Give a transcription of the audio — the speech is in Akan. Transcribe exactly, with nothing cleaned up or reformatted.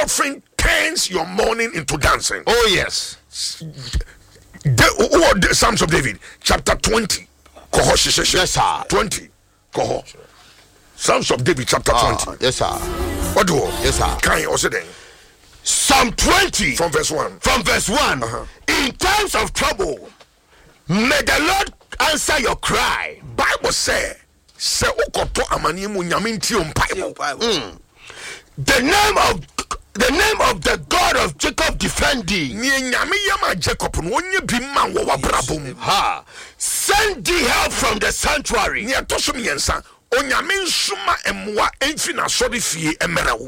offering turns your mourning into dancing. Oh yes. The, oh, the Psalms of David, chapter twenty. Yes, sir. twenty. Koho. Psalms of David, chapter ah, twenty. Yes, sir. What do you? Yes, sir. Can you also then? Psalm twenty. From verse one. From verse one. Uh-huh. In times of trouble, may the Lord answer your cry. Bible say, se ukoto amani mu nyame nti ompa. The name of the name of the God of Jacob defend thee. Ni nyame yama Jacob no onye bi ma wo wabrabom. Ha. Send thee help from the sanctuary. Ni atoso miensa onyame nsuma emwa emfi na sori fie emerewo.